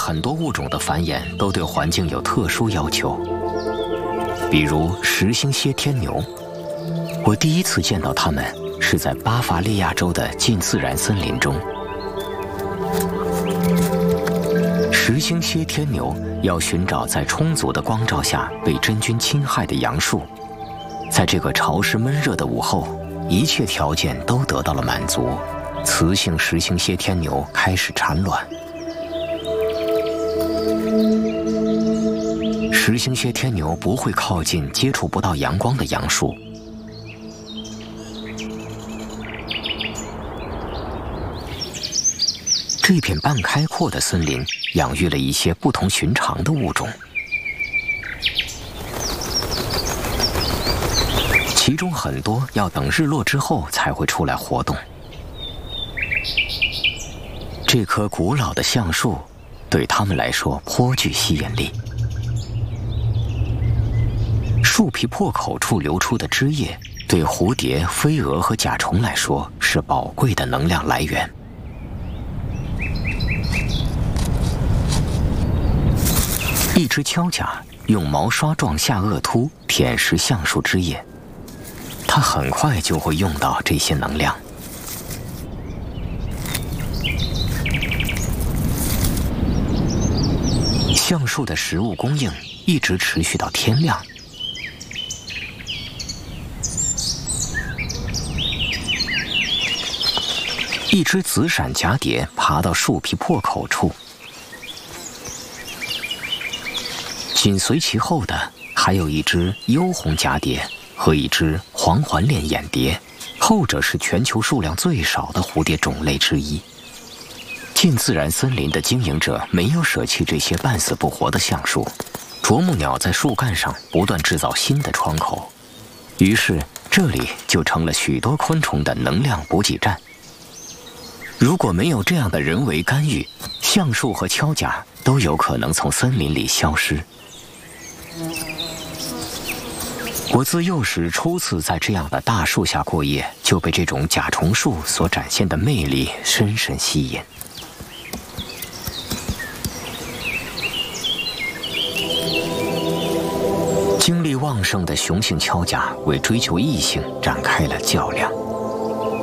很多物种的繁衍都对环境有特殊要求，比如石星蝎天牛。我第一次见到它们是在巴伐利亚州的近自然森林中。石星蝎天牛要寻找在充足的光照下被真菌侵害的杨树，在这个潮湿闷热的午后，一切条件都得到了满足，雌性石星蝎天牛开始产卵。石星蝎天牛不会靠近接触不到阳光的杨树。这片半开阔的森林养育了一些不同寻常的物种，其中很多要等日落之后才会出来活动。这棵古老的橡树对它们来说颇具吸引力。树皮破口处流出的汁液，对蝴蝶、飞蛾和甲虫来说是宝贵的能量来源。一只锹甲用毛刷状下颚突舔食橡树枝叶，它很快就会用到这些能量。橡树的食物供应一直持续到天亮。一只紫闪蛱蝶爬到树皮破口处，紧随其后的还有一只幽红蛱蝶和一只黄环链眼蝶，后者是全球数量最少的蝴蝶种类之一。近自然森林的经营者没有舍弃这些半死不活的橡树，啄木鸟在树干上不断制造新的窗口，于是这里就成了许多昆虫的能量补给站。如果没有这样的人为干预，橡树和锹甲都有可能从森林里消失。我自幼时初次在这样的大树下过夜，就被这种甲虫树所展现的魅力深深吸引。精力旺盛的雄性锹甲为追求异性展开了较量。